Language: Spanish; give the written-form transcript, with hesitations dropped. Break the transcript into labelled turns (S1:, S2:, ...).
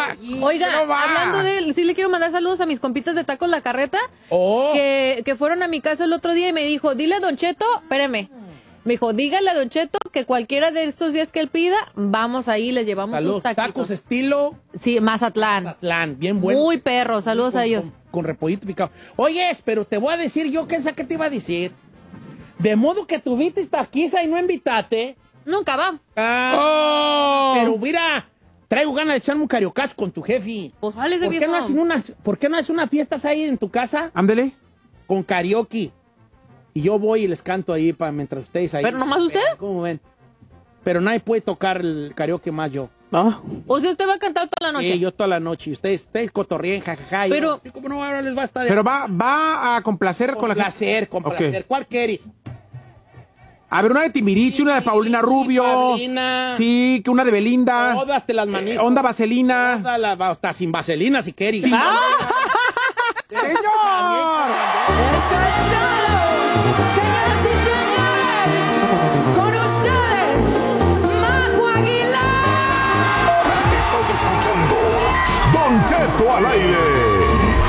S1: va.
S2: Oiga,
S1: no va.
S2: hablando de él, sí le quiero mandar saludos a mis compitas de Tacos La Carreta, que fueron a mi casa el otro día y me dijo, dile a Don Cheto, espérame, me dijo, dígale a Don Cheto que cualquiera de estos días que él pida, vamos ahí, les llevamos sus taquitos.
S1: Tacos estilo
S2: Sí, Mazatlán.
S1: Mazatlán, bien bueno.
S2: Muy perro, saludos a ellos.
S1: Con repollito picado. Oye, pero te voy a decir yo, ¿qué te iba a decir? De modo que tuviste taquiza y no invitaste.
S2: Nunca va.
S1: Pero mira, traigo ganas de echarme un cariocazo con tu jefe.
S2: Pues sale ese
S1: ¿Por qué no hacen unas fiestas ahí en tu casa?
S3: Ándele.
S1: Con karaoke. Y yo voy y les canto ahí mientras ustedes ahí.
S2: ¿Pero nomás usted?
S1: ¿Cómo ven? Pero nadie puede tocar el karaoke más yo.
S2: O sea, usted va a cantar toda la noche.
S1: Sí, yo toda la noche. Ustedes cotorríen, jajaja.
S2: Pero,
S1: ¿cómo no ahora les va a estar?
S3: Pero va a complacer con la gente.
S1: Con placer. ¿Cuál quieres?
S3: A ver, una de Timbiriche, una de Paulina Rubio.
S1: Paulina.
S3: Sí, que una de Belinda.
S1: Todas te las manitas.
S3: Onda Vaselina.
S1: Hasta sin vaselina si quieres.
S3: ¡Señor!
S2: ¡Eso es todo! ¡Señoras y señores! ¡Con ustedes, Majo Aguilar!
S4: Estás escuchando Don Cheto al aire.